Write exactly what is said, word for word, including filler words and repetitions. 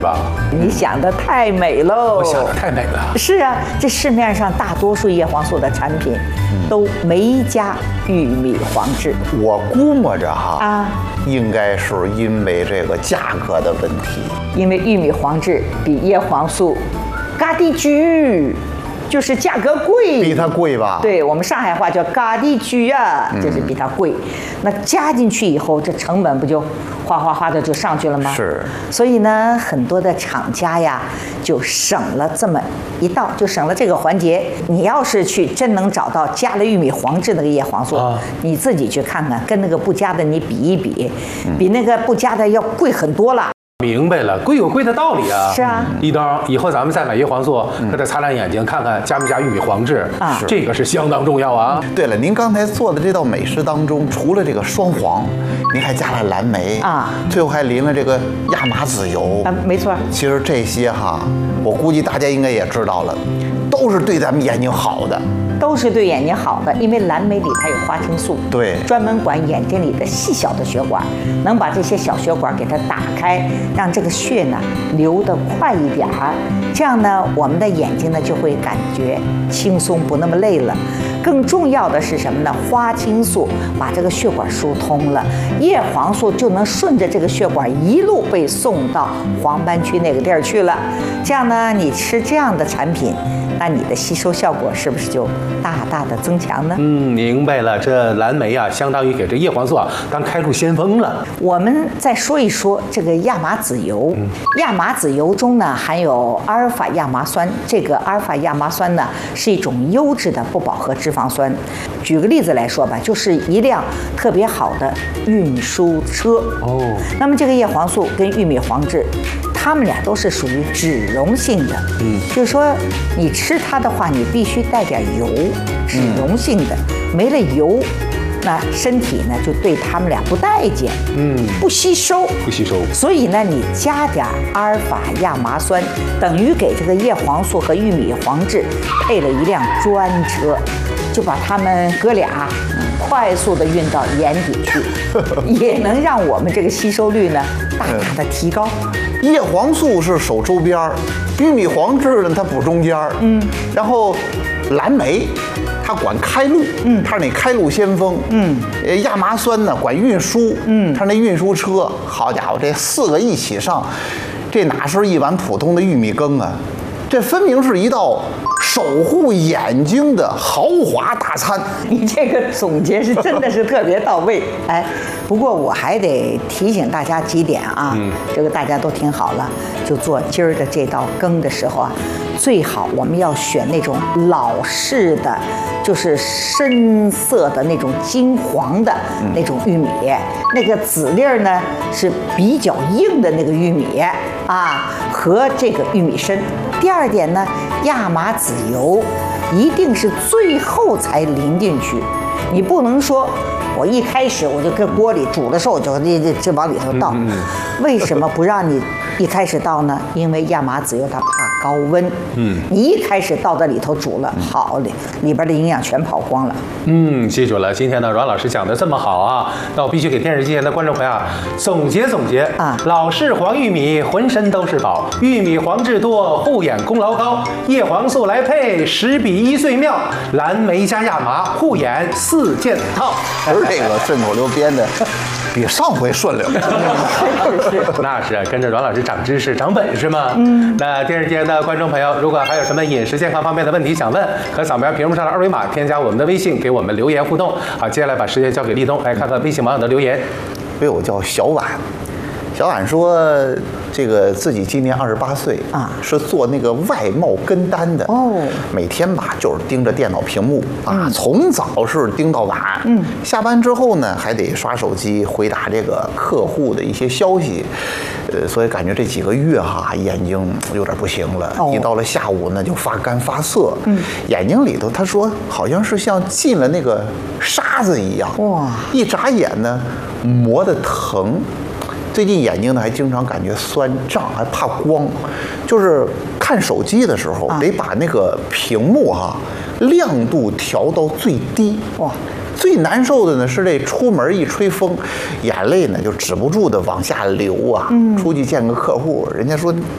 吧？ 你想的太美喽！ 我想的太美了。 是啊，这市面上大多数叶黄素的产品都没加玉米黄质。 我估摸着哈啊， 应该是因为这个价格的问题， 因为玉米黄质比叶黄素嘎地居。就是价格贵， 比它贵吧？ 对，我们上海话叫嘎地居啊，就是比它贵。那加进去以后，这成本不就哗哗哗的就上去了吗？ 是。 所以呢，很多的厂家呀，就省了这么一道，就省了这个环节。你要是去真能找到加了玉米黄质那个叶黄素，啊、你自己去看看，跟那个不加的你比一比，嗯、比那个不加的要贵很多了。 明白了，贵有贵的道理啊。 是啊， 一刀，以后咱们再买叶黄素，可得擦亮眼睛看看加没加玉米黄质啊，这个是相当重要啊。 对了，您刚才做的这道美食当中，除了这个双黄，您还加了蓝莓啊，最后还淋了这个亚麻籽油啊，没错。 其实这些哈，我估计大家应该也知道了，都是对咱们眼睛好的。 都是对眼睛好的，因为蓝莓里它有花青素， 对， 专门管眼睛里的细小的血管，能把这些小血管给它打开，让这个血呢流得快一点儿，这样呢，我们的眼睛呢就会感觉轻松，不那么累了。更重要的是什么呢？花青素把这个血管疏通了，叶黄素就能顺着这个血管一路被送到黄斑区那个地儿去了。这样呢，你吃这样的产品，那你的吸收效果是不是就大大的增强呢？ 嗯，明白了。这蓝莓啊，相当于给这叶黄素啊当开路先锋了。 我们再说一说这个亚麻籽油。嗯、亚麻籽油中呢含有阿尔法亚麻酸，这个阿尔法亚麻酸呢是一种优质的不饱和脂肪酸。举个例子来说吧，就是一辆特别好的运输车。哦，那么这个叶黄素跟玉米黄质，它们俩都是属于脂溶性的。嗯，就是说你吃它的话，你必须带点油，脂溶性的，嗯、没了油，那身体呢就对它们俩不待见，嗯，不吸收， 不吸收。 所以呢，你加点阿尔法亚麻酸，等于给这个叶黄素和玉米黄质配了一辆专车，就把它们哥俩快速的运到眼底去，也能让我们这个吸收率呢大大的提高。 叶黄素是守周边儿，玉米黄质呢它补中间儿，嗯，然后蓝莓它管开路，嗯，它是那开路先锋，嗯，呃，亚麻酸呢管运输，嗯，它那运输车，好家伙，这四个一起上，这哪是一碗普通的玉米羹啊？这分明是一道守护眼睛的豪华大餐。 你这个总结是真的是特别到位。哎，不过我还得提醒大家几点啊，嗯、这个大家都听好了，就做今儿的这道羹的时候啊，最好我们要选那种老式的，就是深色的那种金黄的那种玉米，嗯、那个籽粒儿呢是比较硬的那个玉米啊，和这个玉米参。第二点呢，亚麻籽油一定是最后才淋进去，你不能说我一开始我就跟锅里煮的时候就这这往里头倒。嗯嗯、为什么不让你一开始倒呢？因为亚麻籽油它怕高温，嗯，你一开始倒在里头煮了，好里里边的营养全跑光了。 嗯，记住了。今天呢，阮老师讲的这么好啊，那我必须给电视机前的观众朋友啊总结总结啊。老式黄玉米浑身都是宝，玉米黄质多，护眼功劳高。叶黄素来配，十比一最妙。蓝莓加亚麻，护眼四件套。 而这个顺口溜编的比上回顺溜。 那是跟着阮老师长知识、长本事嘛。嗯。那电视机前的观众朋友，如果还有什么饮食健康方面的问题想问，可扫描屏幕上的二维码，添加我们的微信，给我们留言互动。好，接下来把时间交给立冬，来看看微信网友的留言。 对，我叫小婉。小婉说，这个自己今年二十八岁啊，是做那个外贸跟单的哦，每天吧就是盯着电脑屏幕啊，嗯、从早是盯到晚，嗯，下班之后呢还得刷手机回答这个客户的一些消息，呃，所以感觉这几个月哈眼睛有点不行了，哦、一到了下午呢就发干发涩，嗯，眼睛里头他说好像是像进了那个沙子一样，哇，一眨眼呢磨得疼。最近眼睛呢还经常感觉酸胀，还怕光，就是看手机的时候、啊、得把那个屏幕哈、啊、亮度调到最低。哇，最难受的呢是这出门一吹风，眼泪呢就止不住的往下流啊。嗯，出去见个客户，人家说